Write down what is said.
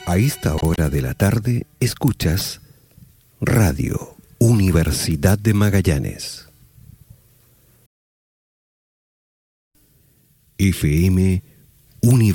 A esta hora de la tarde escuchas Radio Universidad de Magallanes. FM Universidad.